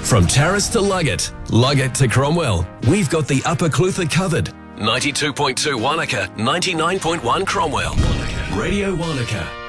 From Terrace to Luggett to Cromwell, we've got the Upper Clutha covered. 92.2 Wanaka, 99.1 Cromwell. Radio Wanaka.